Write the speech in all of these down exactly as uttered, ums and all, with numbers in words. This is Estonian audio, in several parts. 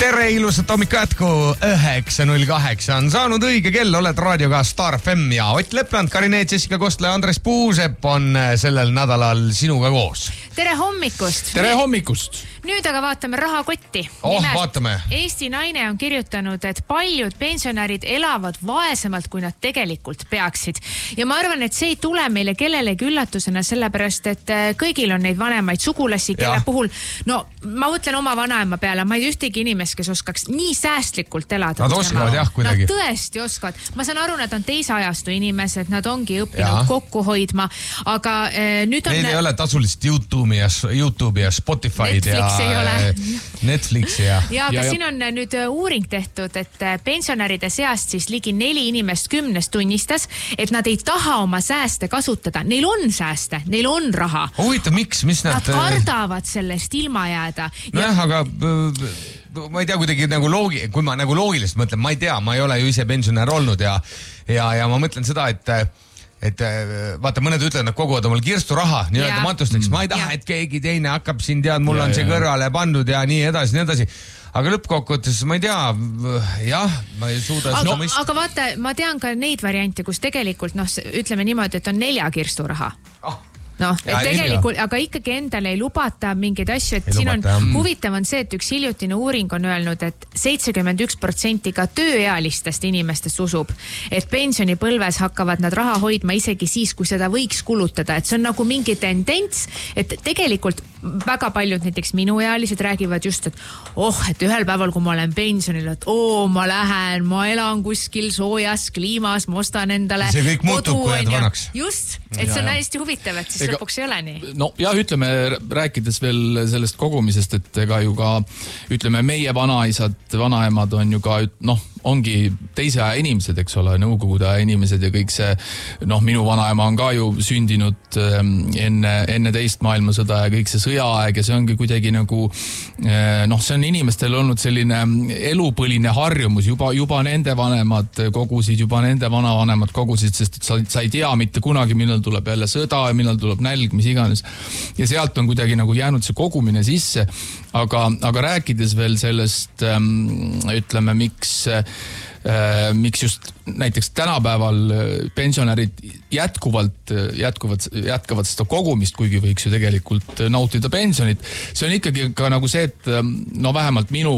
Tere, ilusat hommik jätku, üheksa null kaheksa on saanud õige kell, oled raadioga Star F M ja Ott Lepland, Karineet, Jessica Kostla ja Andres Puusepp on sellel nädalal sinuga koos. Tere hommikust! Tere hommikust! Nüüd aga vaatame rahakotti. Oh, Nimelt, vaatame. Eesti Naine on kirjutanud, et paljud pensionärid elavad vaesemalt, kui nad tegelikult peaksid. Ja ma arvan, et see ei tule meile kellelegi üllatusena, sellepärast, et kõigil on neid vanemaid sugulasi, kelle ja. puhul, no ma mõtlen oma vanaema peale, ma ei ühtegi inimest, kes oskaks nii säästlikult elada. Nad oskavad jah kuidagi. Nad tõesti oskavad. Ma saan aru, nad on teise ajastu inimesed, nad ongi õppinud ja. kokku hoidma, aga eh, nüüd on... Neil ei ole tasulist YouTube'i ja, YouTube ja Spotify'd ja ei ole. Netflixi ja... Ja, aga ja, siin on nüüd uuring tehtud, et pensionäride seast siis ligi neli inimest kümnest tunnistas, et nad ei taha oma sääste kasutada. Neil on sääste, neil on raha. Huvitav, miks? Mis nad... Nad kardavad sellest ilma jääda. No jah, aga... ma ei tea kuidagi nagu loogi, kui ma nagu loogiliselt mõtlen, ma ei tea, ma ei ole ju ise pensionär olnud ja, ja, ja ma mõtlen seda, et et vaata, mõned ütlevad, nad koguvad omal kirstu raha nii-öelda matusteks. Ma ei taha, ja. et keegi teine hakkab siin tead, mul ja, on see ja, kõrvale pandud ja nii edasi, nii edasi. Aga lõppkokkuvõttes, ma ei tea, jah, ma ei suuda aga, mõist... aga vaata, ma tean ka neid variante, kus tegelikult, noh, ütleme niimoodi, et on nelja kirstu raha. Oh. No, et tegelikult, aga ikkagi endale ei lubata mingeid asju, et ei siin lubata, on huvitav on see, et üks hiljutine uuring on öelnud, et seitsekümmend üks protsenti ka tööealistest inimestest usub, et pensionipõlves hakkavad nad raha hoidma isegi siis, kui seda võiks kulutada, et see on nagu mingi tendents, et tegelikult väga paljud näiteks minuealised räägivad just, et oh, et ühel päeval, kui ma olen pensionil, et oo, ma lähen, ma elan kuskil soojas kliimas, ma ostan endale see kõik muutub, kui jääd vanaks. Just, et see on ja, hästi huvitav, et siis ega, lõpuks ei ole nii. No jah, ütleme, rääkides veel sellest kogumisest, et ega ju ka, ütleme, meie vanaisad, vanaemad on ju ka, noh, ongi teise aja inimesed, eks ole, nõukogude aja inimesed ja kõik see, noh, minu vanaema on ka ju sündinud enne, enne teist maailmasõda ja kõik see sõjaaeg ja see ongi kuidagi nagu, noh, see on inimestel olnud selline elupõline harjumus, juba, juba nende vanemad kogusid, juba nende vanavanemad kogusid, sest sa, sa ei tea mitte kunagi, millal tuleb jälle sõda ja millal tuleb nälg, mis iganes. Ja sealt on kuidagi nagu jäänud see kogumine sisse, aga, aga rääkides veel sellest, ütleme, miks miks just näiteks tänapäeval pensionärid jätkuvalt, jätkuvalt, jätkavad seda kogumist, kuigi võiks ju tegelikult nautida pensionit. See on ikkagi ka nagu see, et no vähemalt minu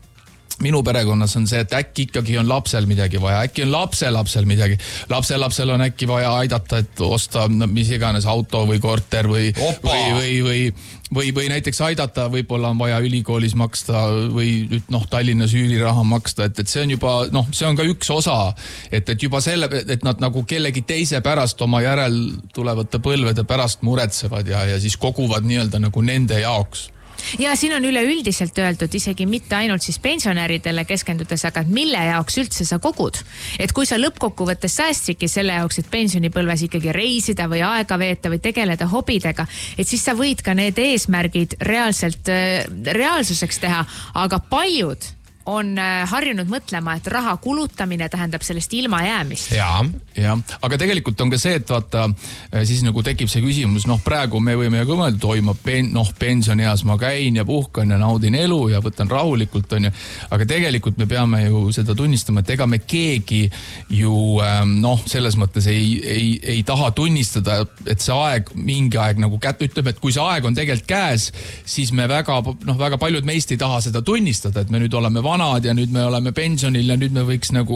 minu perekonnas on see, et äkki ikkagi on lapsel midagi vaja, äkki on lapse lapsel midagi. Lapse lapsel on äkki vaja aidata, et osta mis iganes auto või korter või, või, või, või, või, või näiteks aidata, võib-olla on vaja ülikoolis maksta või noh, Tallinnas üüriraha maksta, et, et see on juba, noh, see on ka üks osa, et, et juba selle, et nad nagu kellegi teise pärast oma järel tulevate põlvede pärast muretsevad ja, ja siis koguvad nii-öelda nagu nende jaoks. Ja siin on üleüldiselt öeldud, isegi mitte ainult siis pensionäridele keskendudes, aga mille jaoks üldse sa kogud. Et kui sa lõppkokkuvõttes säästsidki selle jaoks, et pensionipõlves ikkagi reisida või aega veeta või tegeleda hobidega, et siis sa võid ka need eesmärgid reaalselt, reaalsuseks teha, aga paljud on harjunud mõtlema, et raha kulutamine tähendab sellest ilma jäämist. Ja, ja, aga tegelikult on ka see, et vaata, siis nagu tekib see küsimus, noh praegu me võime ju mõelda, toima pen, noh, pensionieas ma käin ja puhkan ja naudin elu ja võtan rahulikult, on ju, aga tegelikult me peame ju seda tunnistama, et ega me keegi ju, noh, selles mõttes ei, ei, ei taha tunnistada, et see aeg, mingi aeg nagu kätt ütleb, et kui see aeg on tegelikult käes, siis me väga, noh, väga paljud meist ei taha seda tunnistada, et me nüüd oleme vanad ja nüüd me oleme pensionil ja nüüd me võiks nagu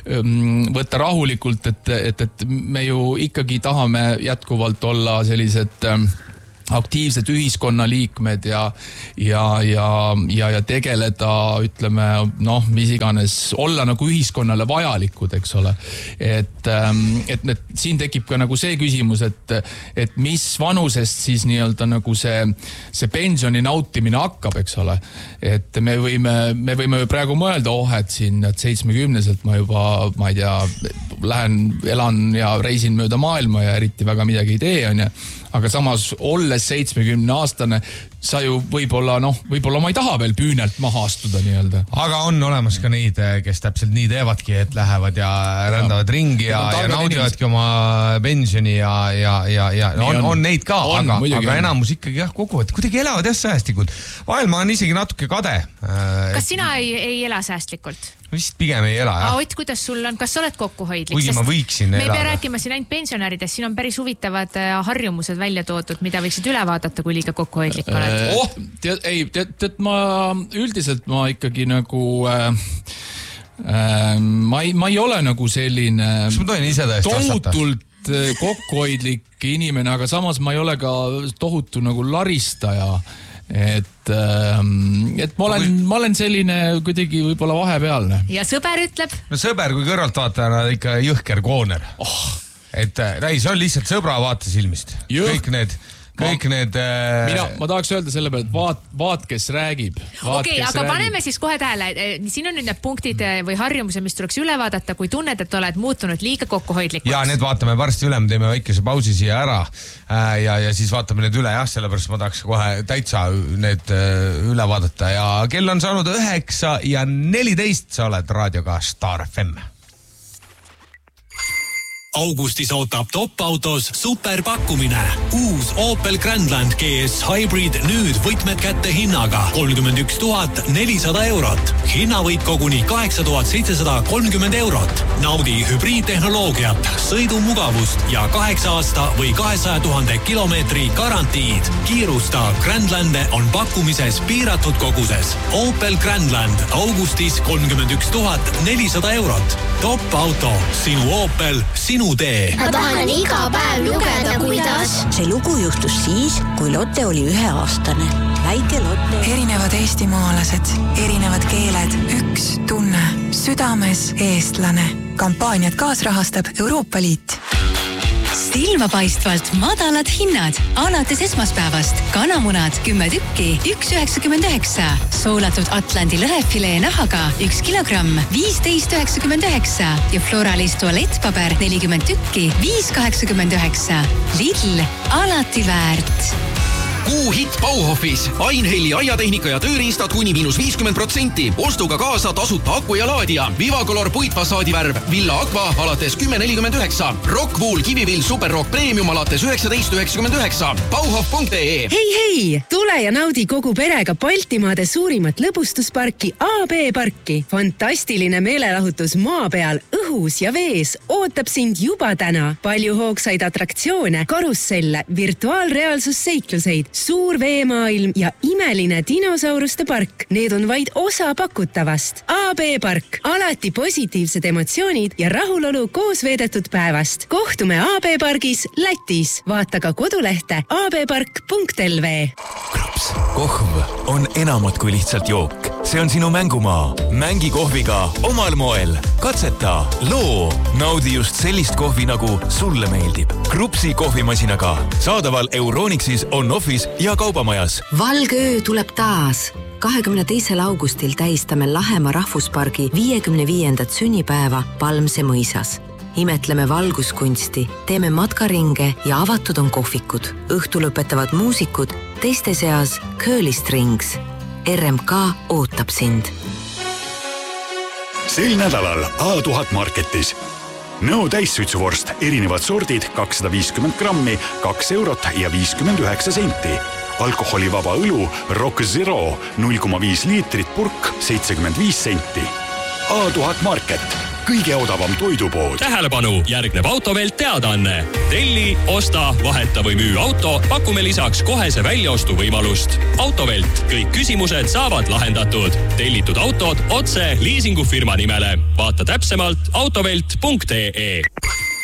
um, võtta rahulikult, et, et, et me ju ikkagi tahame jätkuvalt olla sellised um, aktiivsed ühiskonnaliikmed ja, ja, ja, ja, ja tegeleda, ütleme, noh, mis iganes, olla nagu ühiskonnale vajalikud, eks ole. Et, et, et siin tekib ka nagu see küsimus, et, et mis vanusest siis nii-öelda nagu see, see pensioni nautimine hakkab, eks ole. Et me võime, me võime praegu mõelda, oh, et siin et seitsmekümneselt ma juba, ma ei tea, lähen, elan ja reisin mööda maailma ja eriti väga midagi ei tee, on ja. Aga samas olles seitsmekümne aastane sa ju võib-olla, noh, võib-olla ma ei taha veel püünelt maha astuda nii-öelda. Aga on olemas ka neid, kes täpselt nii teevadki, et lähevad ja rändavad ja. ringi ja, ja naudivadki oma pensioni ja, ja, ja, ja on, on. on neid ka, on, aga, aga enamus ikkagi jah, kogu, et kuidagi elavad jah säästlikult. Vahel ma on isegi natuke kade. Kas sina ei, ei ela säästlikult? Vist pigem ei ela, jah. Ott, kuidas sul on, kas sa oled kokkuhoidlik? Kuigi ma võiksin me elada. Me ei pea rääkima siin ainult pensionäridest, siin on päris huvitavad harjumused välja toodud, mida võiksid üle vaadata, kui liiga kokkuhoidlik oled. Oh, tead, ei, tead, tead, ma üldiselt ma ikkagi nagu... Äh, äh, ma, ei, ma ei ole nagu selline... Kas ma tohin ise tõesti vastata? Tohutult kokkuhoidlik inimene, aga samas ma ei ole ka tohutu nagu laristaja. Et, et ma olen, ma olen selline kuidagi võib-olla vahepealne. Ja sõber ütleb? No sõber kui kõrvaltvaatajana ikka jõhker kooner. Oh. Et näi, see on lihtsalt sõbra vaatesilmist. Kõik need... Kõik ma, need... Äh... Mina, ma tahaks öelda selle peale, et vaat, vaat kes räägib. Okei, okay, aga räägib. Paneme siis kohe tähele. Siin on nüüd need punktid või harjumused, mis tuleks üle vaadata, kui tunned, et oled muutunud liiga kokkuhoidlikuks. Ja need vaatame varsti üle, me teeme väikese pausi siia ära ja, ja siis vaatame need üle. Jah, sellepärast ma tahaks kohe täitsa need üle vaadata. Ja kell on saanud üheksa ja neliteist, sa oled raadioga Star F M. Augustis ootab top-autos superpakkumine. Uus Opel Grandland G S Hybrid nüüd võtmed kätte hinnaga kolmkümmend üks tuhat nelisada eurot. Hinnavõit koguni kaheksa tuhat seitsesada kolmkümmend eurot. Naudi hübriidtehnoloogiat, sõidumugavust ja kaheksa aasta või kahesaja tuhande kilomeetri garantiid. Kiirusta, Grandlande on pakkumises piiratud koguses. Opel Grandland augustis kolmkümmend üks tuhat nelisada eurot. Top-auto, sinu Opel, sinu tee. Ma tahan iga päev lugeda, kuidas. See lugu juhtus siis, kui Lotte oli üheaastane. Väike Lotte. Erinevad eestimaalased, erinevad keeled, üks tunne, südames eestlane. Kampaaniat kaasrahastab Euroopa Liit. Silmapaistvalt madalad hinnad. Alates esmaspäevast kanamunad kümme tükki, üks üheksakümmend üheksa. Soolatud Atlandi lõhefilee nahaga üks kilogramm, viisteist üheksakümmend üheksa. Ja Floralis tualettpaber nelikümmend tükki, viis kaheksakümmend üheksa. Lidl, alati väärt. Kuu hitt Bauhofis. Ainhelli aiatehnika ja tööriistad kuni miinus viiskümmend protsenti. Ostuga kaasa tasuta aku ja laadija. Vivacolor puitfassaadivärv. Villa Aqua alates kümme nelikümmend üheksa. Rockwool Kivivill Superrock Premium alates üheksateist üheksakümmend üheksa. Bauhof punkt ee. Hei, hei! Tule ja naudi kogu perega Baltimaade suurimat lõbustusparki A B Parki. Fantastiline meelelahutus maa peal, õhus ja vees ootab sind juba täna. Palju hoogsaid atraktsioone, karusselle, virtuaalreaalsusseikluseid, suur veemaailm ja imeline dinosauruste park. Need on vaid osa pakutavast. A B Park. Alati positiivsed emotsioonid ja rahulolu koos veedetud päevast. Kohtume A B Pargis Lätis. Vaata ka kodulehte a b park punkt l v. Krups. Kohv on enamat kui lihtsalt jook. See on sinu mängumaa. Mängi kohviga omal moel. Katseta, loo. Naudi just sellist kohvi, nagu sulle meeldib. Krupsi kohvimasinaga. Saadaval Euronixis on Office ja kaubamajas. Valgöö tuleb taas. kahekümne teisel augustil tähistame Lahemaa rahvuspargi viiekümne viiendat sünnipäeva Palmse mõisas. Imetleme valguskunsti, teeme matkaringe ja avatud on kohvikud. Õhtu lõpetavad muusikud, teiste seas Curly Strings. R M K ootab sind. Sel nädalal A tuhat Marketis. Nõu täissuitsuvorst, erinevad sordid, kakssada viiskümmend grammi, kaks eurot ja viiskümmend üheksa senti. Alkoholivaba õlu Rock Zero, null koma viis liitrit purk, seitsekümmend viis senti. A tuhat Market, kõige odavam toidupood. Tähelepanu, järgneb Autovelt teadaanne. Telli, osta, vaheta või müü auto, pakume lisaks kohese väljaostu võimalust. Autovelt, kõik küsimused saavad lahendatud. Tellitud autod otse liisingufirma nimele. Vaata täpsemalt autovelt punkt ee.